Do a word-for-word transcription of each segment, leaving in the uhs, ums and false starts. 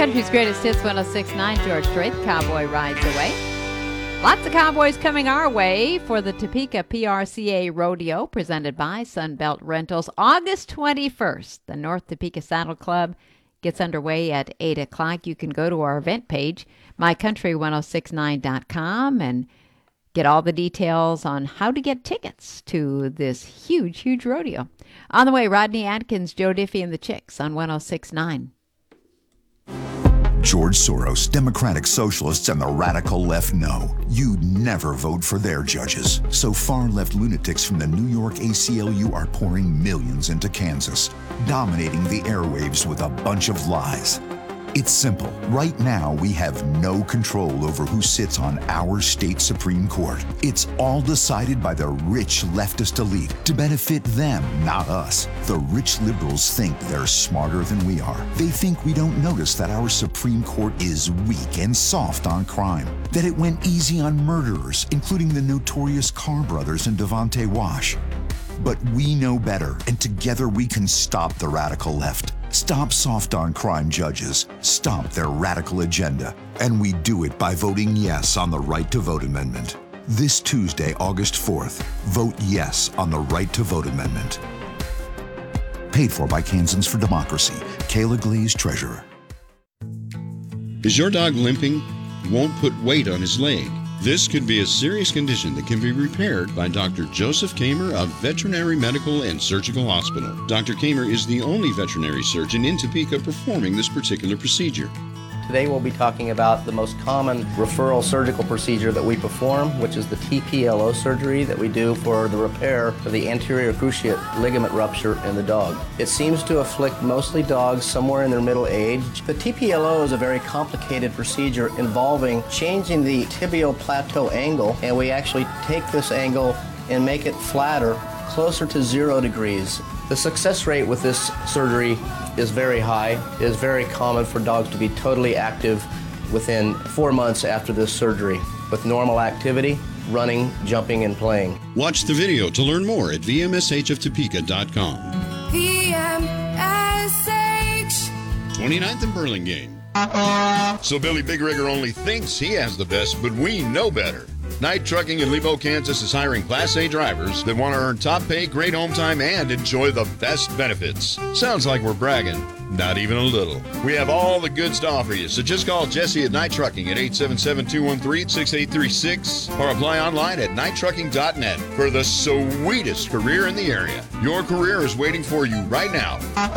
Country's Greatest Hits one oh six point nine, George Strait, the Cowboy rides away. Lots of cowboys coming our way for the Topeka P R C A Rodeo presented by Sunbelt Rentals. August twenty-first, the North Topeka Saddle Club gets underway at eight o'clock. You can go to our event page, my country ten sixty-nine dot com, and get all the details on how to get tickets to this huge, huge rodeo. On the way, Rodney Atkins, Joe Diffie, and the Chicks on ten sixty-nine. George Soros, Democratic Socialists, and the radical left know you'd never vote for their judges. So far-left lunatics from the New York A C L U are pouring millions into Kansas, dominating the airwaves with a bunch of lies. It's simple. Right now, we have no control over who sits on our state Supreme Court. It's all decided by the rich leftist elite to benefit them, not us. The rich liberals think they're smarter than we are. They think we don't notice that our Supreme Court is weak and soft on crime, that it went easy on murderers, including the notorious Carr brothers and Devonte Wash. But we know better, and together we can stop the radical left. Stop soft on crime judges. Stop their radical agenda. And we do it by voting yes on the Right to Vote Amendment. This Tuesday, August fourth, vote yes on the Right to Vote Amendment. Paid for by Kansans for Democracy. Kayla Glaze, Treasurer. Is your dog limping? Won't put weight on his leg? This could be a serious condition that can be repaired by Doctor Joseph Kamer of Veterinary Medical and Surgical Hospital. Doctor Kamer is the only veterinary surgeon in Topeka performing this particular procedure. Today we'll be talking about the most common referral surgical procedure that we perform, which is the T P L O surgery that we do for the repair of the anterior cruciate ligament rupture in the dog. It seems to afflict mostly dogs somewhere in their middle age. The T P L O is a very complicated procedure involving changing the tibial plateau angle, and we actually take this angle and make it flatter, closer to zero degrees. The success rate with this surgery is very high. It is very common for dogs to be totally active within four months after this surgery, with normal activity, running, jumping, and playing. Watch the video to learn more at v m s h of topeka dot com. V M S H. twenty-ninth and Burlingame. So Billy Big Rigger only thinks he has the best, but we know better. Knight Trucking in Lebo, Kansas is hiring Class A drivers that want to earn top pay, great home time, and enjoy the best benefits. Sounds like we're bragging. Not even a little. We have all the goods to offer you, so just call Jesse at Knight Trucking at eight seven seven, two one three, six eight three six or apply online at knight trucking dot net for the sweetest career in the area. Your career is waiting for you right now.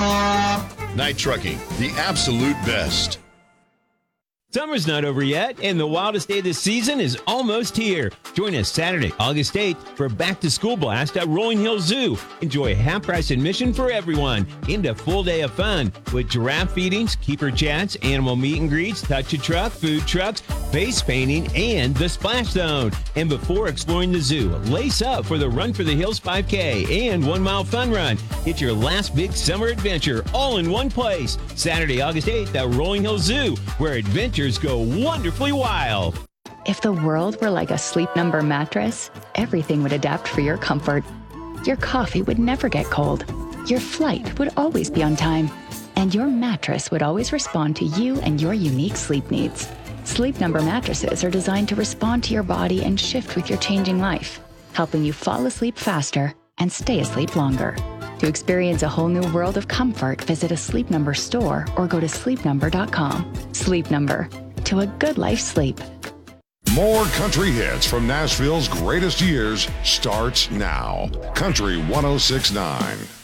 Knight Trucking, the absolute best. Summer's not over yet, and the wildest day of the season is almost here. Join us Saturday, August eighth for Back to School Blast at Rolling Hill Zoo. Enjoy half-price admission for everyone into a full day of fun with giraffe feedings, keeper chats, animal meet and greets, touch-a-truck, food trucks, face painting, and the Splash Zone. And before exploring the zoo, lace up for the Run for the Hills five K and One Mile Fun Run. Get your last big summer adventure all in one place. Saturday, August eighth at Rolling Hill Zoo, where adventure go wonderfully wild. If the world were like a Sleep Number mattress, everything would adapt for your comfort. Your coffee would never get cold. Your flight would always be on time. And your mattress would always respond to you and your unique sleep needs. Sleep Number mattresses are designed to respond to your body and shift with your changing life, helping you fall asleep faster and stay asleep longer. To experience a whole new world of comfort, visit a Sleep Number store or go to sleep number dot com. Sleep Number. To a good life sleep. More country hits from Nashville's greatest years starts now. Country ten sixty-nine.